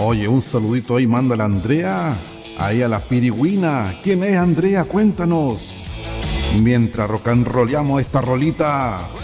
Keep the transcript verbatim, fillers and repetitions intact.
Oye, un saludito ahí, mándale a Andrea, ahí a la pirigüina. ¿Quién es Andrea? Cuéntanos. Mientras rock and rollamos esta rolita.